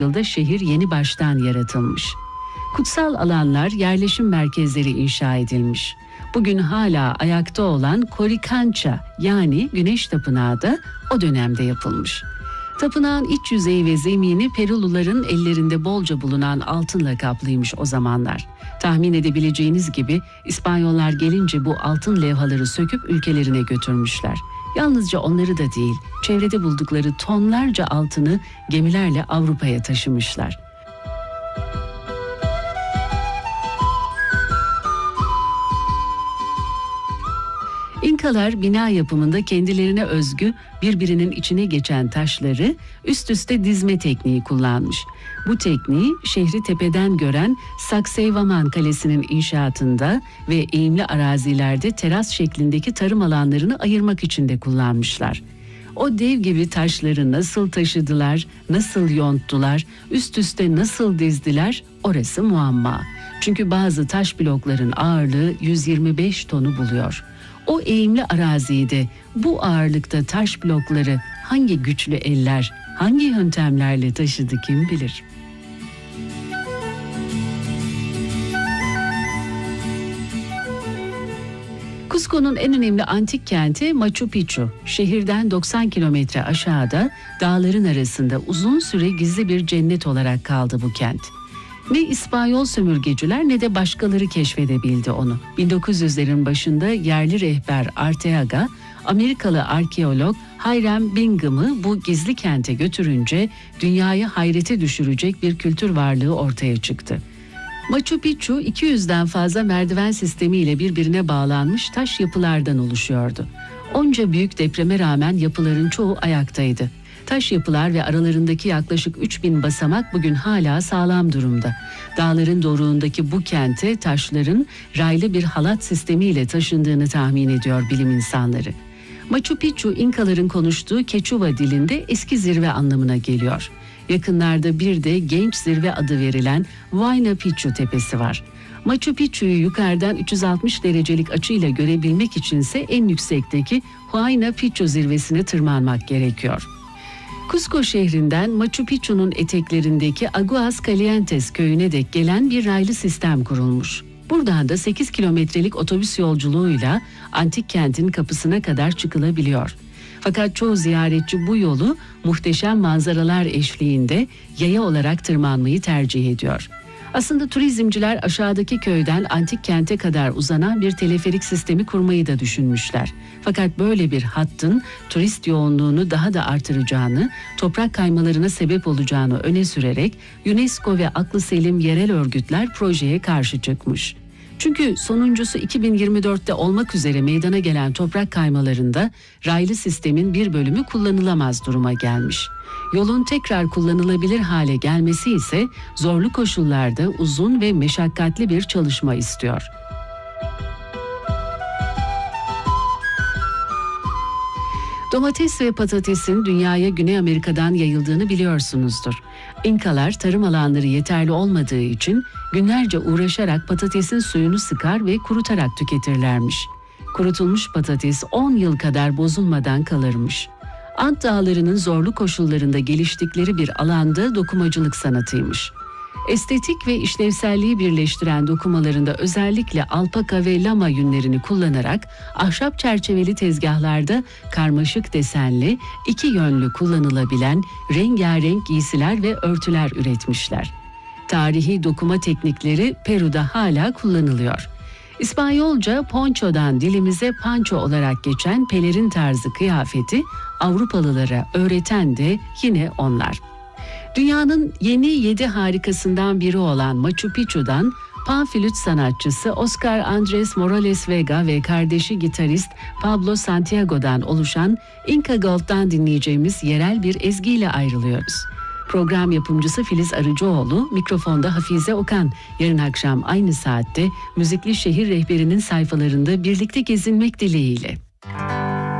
yılda şehir yeni baştan yaratılmış. Kutsal alanlar, yerleşim merkezleri inşa edilmiş. Bugün hala ayakta olan Korikança yani Güneş Tapınağı da o dönemde yapılmış. Tapınağın iç yüzeyi ve zemini Peruluların ellerinde bolca bulunan altınla kaplıymış o zamanlar. Tahmin edebileceğiniz gibi İspanyollar gelince bu altın levhaları söküp ülkelerine götürmüşler. Yalnızca onları da değil, çevrede buldukları tonlarca altını gemilerle Avrupa'ya taşımışlar. İnkalar bina yapımında kendilerine özgü birbirinin içine geçen taşları üst üste dizme tekniği kullanmış. Bu tekniği şehri tepeden gören Sacsayhuaman Kalesi'nin inşaatında ve eğimli arazilerde teras şeklindeki tarım alanlarını ayırmak için de kullanmışlar. O dev gibi taşları nasıl taşıdılar, nasıl yonttular, üst üste nasıl dizdiler orası muamma. Çünkü bazı taş blokların ağırlığı 125 tonu buluyor. O eğimli arazide bu ağırlıkta taş blokları hangi güçlü eller, hangi yöntemlerle taşıdı kim bilir? Cusco'nun en önemli antik kenti Machu Picchu. Şehirden 90 kilometre aşağıda dağların arasında uzun süre gizli bir cennet olarak kaldı bu kent. Ne İspanyol sömürgeciler ne de başkaları keşfedebildi onu. 1900'lerin başında yerli rehber Arteaga, Amerikalı arkeolog Hiram Bingham'ı bu gizli kente götürünce dünyayı hayrete düşürecek bir kültür varlığı ortaya çıktı. Machu Picchu 200'den fazla merdiven sistemiyle birbirine bağlanmış taş yapılardan oluşuyordu. Onca büyük depreme rağmen yapıların çoğu ayaktaydı. Taş yapılar ve aralarındaki yaklaşık 3000 basamak bugün hala sağlam durumda. Dağların doruğundaki bu kente taşların raylı bir halat sistemiyle taşındığını tahmin ediyor bilim insanları. Machu Picchu, İnkaların konuştuğu Quechua dilinde eski zirve anlamına geliyor. Yakınlarda bir de genç zirve adı verilen Huayna Picchu tepesi var. Machu Picchu'yu yukarıdan 360 derecelik açıyla görebilmek içinse en yüksekteki Huayna Picchu zirvesine tırmanmak gerekiyor. Cusco şehrinden Machu Picchu'nun eteklerindeki Aguas Calientes köyüne dek gelen bir raylı sistem kurulmuş. Buradan da 8 kilometrelik otobüs yolculuğuyla antik kentin kapısına kadar çıkılabiliyor. Fakat çoğu ziyaretçi bu yolu muhteşem manzaralar eşliğinde yaya olarak tırmanmayı tercih ediyor. Aslında turizmciler aşağıdaki köyden antik kente kadar uzanan bir teleferik sistemi kurmayı da düşünmüşler. Fakat böyle bir hattın turist yoğunluğunu daha da artıracağını, toprak kaymalarına sebep olacağını öne sürerek UNESCO ve aklı selim yerel örgütler projeye karşı çıkmış. Çünkü sonuncusu 2024'te olmak üzere meydana gelen toprak kaymalarında raylı sistemin bir bölümü kullanılamaz duruma gelmiş. Yolun tekrar kullanılabilir hale gelmesi ise zorlu koşullarda uzun ve meşakkatli bir çalışma istiyor. Domates ve patatesin dünyaya Güney Amerika'dan yayıldığını biliyorsunuzdur. İnkalar tarım alanları yeterli olmadığı için günlerce uğraşarak patatesin suyunu sıkar ve kurutarak tüketirlermiş. Kurutulmuş patates 10 yıl kadar bozulmadan kalırmış. Ant Dağları'nın zorlu koşullarında geliştikleri bir alanda dokumacılık sanatıymış. Estetik ve işlevselliği birleştiren dokumalarında özellikle alpaka ve lama yünlerini kullanarak ahşap çerçeveli tezgahlarda karmaşık desenli, iki yönlü kullanılabilen rengarenk giysiler ve örtüler üretmişler. Tarihi dokuma teknikleri Peru'da hala kullanılıyor. İspanyolca poncho'dan dilimize panço olarak geçen pelerin tarzı kıyafeti Avrupalılara öğreten de yine onlar. Dünyanın yeni 7 harikasından biri olan Machu Picchu'dan panflüt sanatçısı Oscar Andrés Morales Vega ve kardeşi gitarist Pablo Santiago'dan oluşan Inca Gold'dan dinleyeceğimiz yerel bir ezgiyle ayrılıyoruz. Program yapımcısı Filiz Arıcıoğlu, mikrofonda Hafize Okan. Yarın akşam aynı saatte Müzikli Şehir Rehberi'nin sayfalarında birlikte gezinmek dileğiyle.